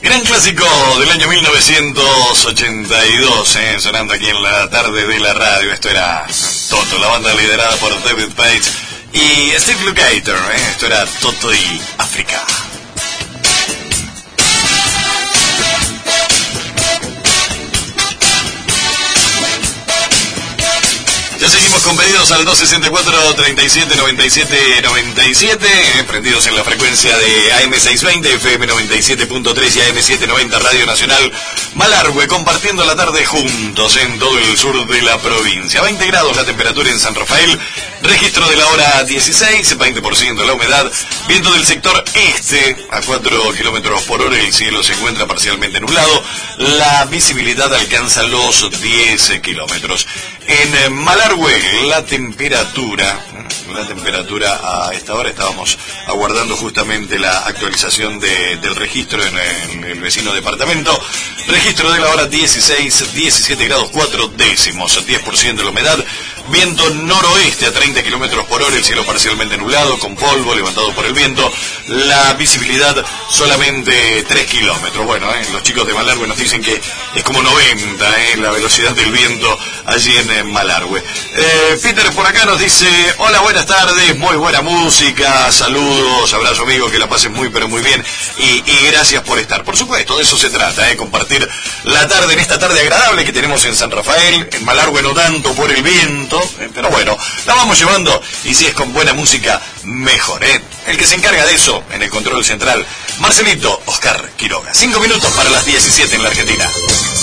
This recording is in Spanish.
Gran clásico del año 1982, sonando aquí en la tarde de la radio. Esto era Toto, la banda liderada por David Page y Steve Lukather. Esto era Toto y África. Ya seguimos con pedidos al 264-37-97-97, prendidos en la frecuencia de AM620, FM 97.3 y AM790 Radio Nacional Malargüe, compartiendo la tarde juntos en todo el sur de la provincia. 20 grados la temperatura en San Rafael, registro de la hora 16, 20% la humedad, viento del sector este a 4 kilómetros por hora, el cielo se encuentra parcialmente nublado, la visibilidad alcanza los 10 kilómetros. En Malargüe, la temperatura a esta hora, estábamos aguardando justamente la actualización del registro en el vecino departamento. Registro de la hora 17 grados 4 décimos, 10% la humedad, viento noroeste a 30 kilómetros por hora, el cielo parcialmente nublado, con polvo levantado por el viento, la visibilidad solamente 3 kilómetros. Bueno, los chicos de Malargüe nos dicen que es como 90 la velocidad del viento allí en Malargüe. Peter por acá nos dice: hola, buenas tardes, muy buena música, saludos, abrazo amigo, que la pasen muy pero muy bien y gracias por estar. Por supuesto, de eso se trata, compartir la tarde en esta tarde agradable que tenemos en San Rafael, en Malargüe no tanto por el viento, pero bueno, la vamos llevando y si es con buena música, mejor. El que se encarga de eso en el control central, Marcelito Oscar Quiroga. 5 minutos para las 17 en la Argentina.